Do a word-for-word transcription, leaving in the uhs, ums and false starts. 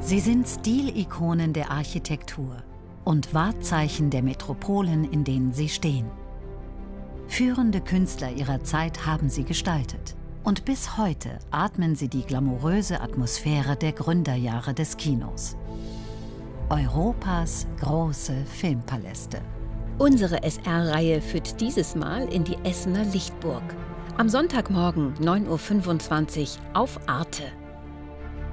Sie sind Stilikonen der Architektur und Wahrzeichen der Metropolen, in denen sie stehen. Führende Künstler ihrer Zeit haben sie gestaltet. Und bis heute atmen sie die glamouröse Atmosphäre der Gründerjahre des Kinos. Europas große Filmpaläste. Unsere S R-Reihe führt dieses Mal in die Essener Lichtburg. Am Sonntagmorgen neun Uhr fünfundzwanzig auf Arte.